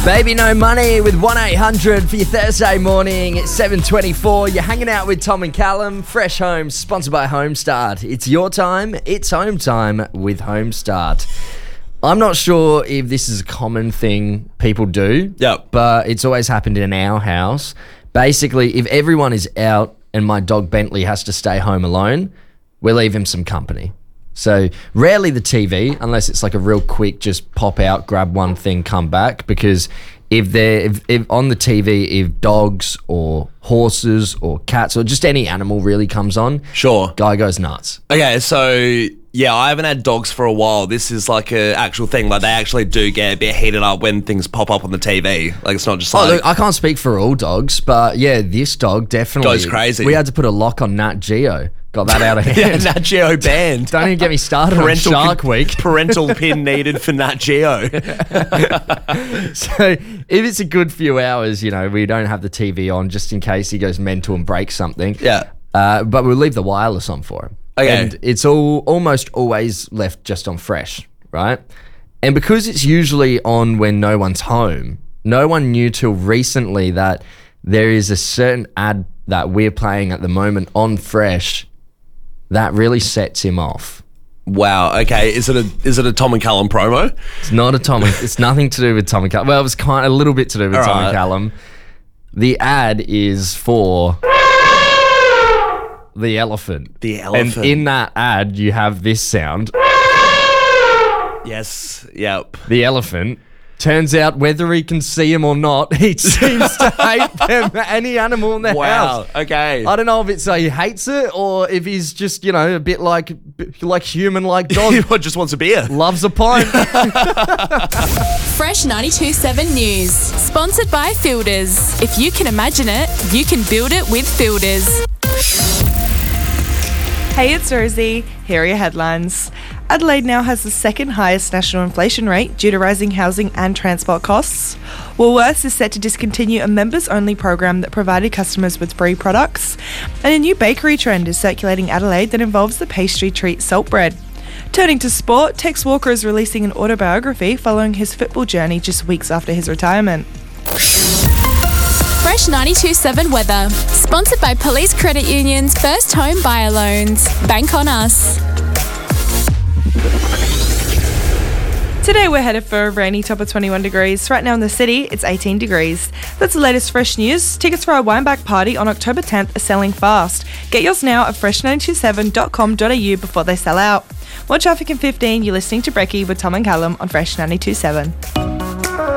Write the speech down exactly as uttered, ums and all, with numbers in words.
Baby No Money with one eight hundred for your Thursday morning. It's seven twenty-four. You're hanging out with Tom and Callum. Fresh Homes, sponsored by Homestart. It's your time. It's home time with Homestart. I'm not sure if this is a common thing people do. Yep. But it's always happened in our house. Basically, if everyone is out and my dog Bentley has to stay home alone, we leave him some company. So rarely the T V, unless it's like a real quick, just pop out, grab one thing, come back. Because if they're if, if on the T V, if dogs or horses or cats or just any animal really comes on, Sure. guy goes nuts. Okay, so yeah, I haven't had dogs for a while. This is like a actual thing. Like they actually do get a bit heated up when things pop up on the T V. Like it's not just Oh, like look, I can't speak for all dogs, but yeah, this dog definitely Goes crazy. We had to put a lock on Nat Geo. Got that out of yeah, hand. Nat Geo banned. Don't even get me started Parental on Shark pin- Week. Parental pin needed for Nat Geo. So if it's a good few hours, you know, we don't have the T V on just in case he goes mental and breaks something. Yeah. Uh, but we'll leave the wireless on for him. Okay. And it's all almost always left just on fresh, right? And because it's usually on when no one's home, no one knew till recently that there is a certain ad that we're playing at the moment on fresh that really sets him off. Wow. Okay. Is it a is it a Tom and Callum promo? It's not a Tom. It's nothing to do with Tom and Callum. Well, it was kind of a little bit to do with All Tom right. and Callum. The ad is for the elephant. The elephant. And in that ad, you have this sound. Yes. Yep. The elephant. Turns out, whether he can see him or not, he seems to hate them, any animal in the Wow. house. Okay. I don't know if it's uh, he hates it or if he's just, you know, a bit like like human, like dog. He just wants a beer. Loves a pint. Fresh ninety-two point seven News. Sponsored by Fielders. If you can imagine it, you can build it with Fielders. Hey, it's Rosie. Here are your headlines. Adelaide now has the second highest national inflation rate due to rising housing and transport costs. Woolworths is set to discontinue a members-only program that provided customers with free products. And a new bakery trend is circulating Adelaide that involves the pastry treat salt bread. Turning to sport, Tex Walker is releasing an autobiography following his football journey just weeks after his retirement. Fresh ninety-two point seven weather. Sponsored by Police Credit Union's First Home Buyer Loans. Bank on us. Today we're headed for a rainy top of twenty-one degrees. Right now in the city, it's eighteen degrees. That's the latest fresh news. Tickets for our Wineback party on October tenth are selling fast. Get yours now at fresh nine two seven dot com dot a u before they sell out. More traffic in fifteen. You're listening to Brekkie with Tom and Callum on Fresh ninety-two point seven.